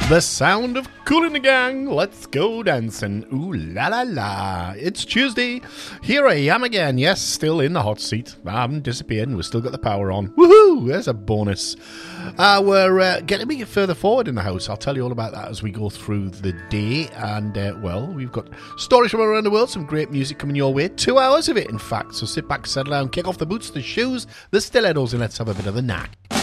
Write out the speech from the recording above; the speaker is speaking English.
The sound of Kool and the Gang. Let's go dancing. Ooh la la la. It's Tuesday. Here I am again. Yes, still in the hot seat. I haven't disappeared and we've still got the power on. Woohoo! There's a bonus. We're getting a bit further forward in the house. I'll tell you all about that as we go through the day. And, well, we've got stories from around the world, some great music coming your way. 2 hours of it, in fact. So sit back, settle down, kick off the boots, the shoes, the stilettos, and let's have a bit of a knack.